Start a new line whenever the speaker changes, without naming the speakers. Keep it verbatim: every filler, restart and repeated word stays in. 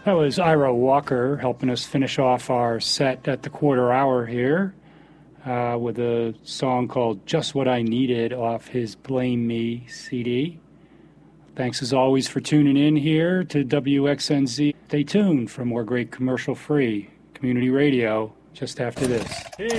That was Ira Walker helping us finish off our set at the quarter hour here uh, with a song called Just What I Needed off his Blame Me C D. Thanks as always for tuning in here to W X N Z. Stay tuned for more great commercial-free community radio just after this.